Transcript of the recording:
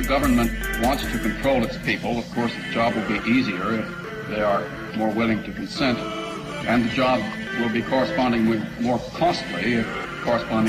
government wants to control its people, of course, the job will be easier if they are more willing to consent, and the job will be correspondingly more costly if corresponding